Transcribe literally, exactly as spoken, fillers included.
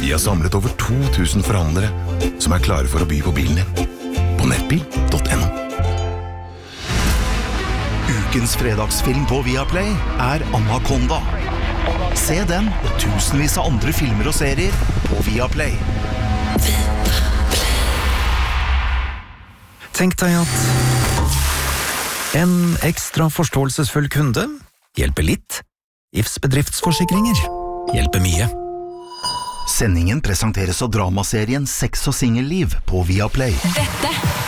Vi har samlet over to tusen forhandlere som er klare for å by på bilen din. På nettbil punktum no. Ukens fredagsfilm på Viaplay er Anaconda. Se den og tusenvis av andre filmer og serier på Viaplay. Tenk deg at en ekstra forståelsesfull kunde hjelper litt. I F S bedriftsforsikringer hjelper mye. Sendingen presenteres av dramaserien Sex og singelliv på Viaplay. Dette